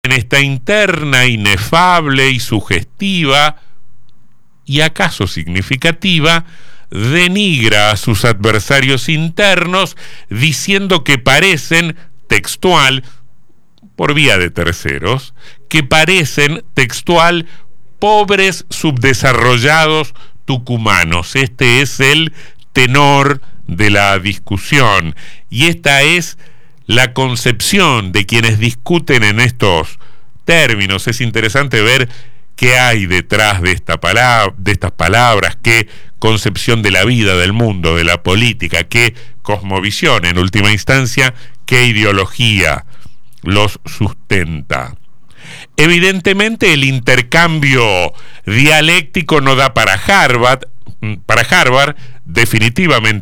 en esta interna inefable y sugestiva, y acaso significativa, denigra a sus adversarios internos diciendo que parecen, textual, por vía de terceros, que parecen, textual, pobres subdesarrollados tucumanos. Este es el tenor de la discusión, y esta es la concepción de quienes discuten en estos términos. Es interesante ver qué hay detrás de estas palabras, qué concepción de la vida, del mundo, de la política, qué cosmovisión, en última instancia, qué ideología los sustenta. Evidentemente el intercambio dialéctico no da para Harvard, definitivamente